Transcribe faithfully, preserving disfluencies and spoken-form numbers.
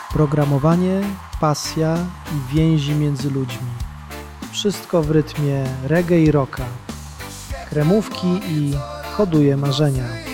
Programowanie, pasja i więzi między ludźmi. Wszystko w rytmie reggae i rocka. Kremówki i hoduje marzenia.